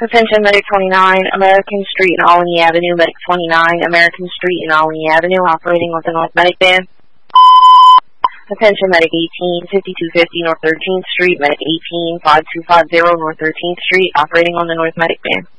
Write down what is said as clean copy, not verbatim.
Attention, Medic 29, American Street and Albany Avenue, Medic 29, American Street and Albany Avenue, operating with the North Medic Band. Attention, Medic 18, 5250 North 13th Street, Medic 18, 5250 North 13th Street, operating on the North Medic Band.